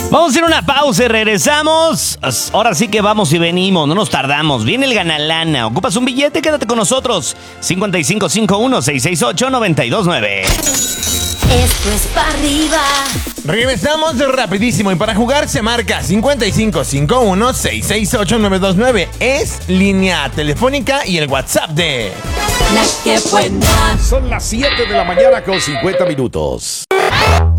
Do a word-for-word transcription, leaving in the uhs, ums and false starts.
Vamos a hacer una pausa y regresamos. Ahora sí que vamos y venimos, no nos tardamos. Viene el Ganalana. ¿Ocupas un billete? Quédate con nosotros. cincuenta y cinco cincuenta y uno, seiscientos sesenta y ocho, noventa y dos nueve. Esto es para arriba. Regresamos rapidísimo y para jugar se marca cincuenta y cinco cincuenta y uno, seiscientos sesenta y ocho, novecientos veintinueve. Es línea telefónica y el WhatsApp de La que buena. Son las siete de la mañana con cincuenta minutos.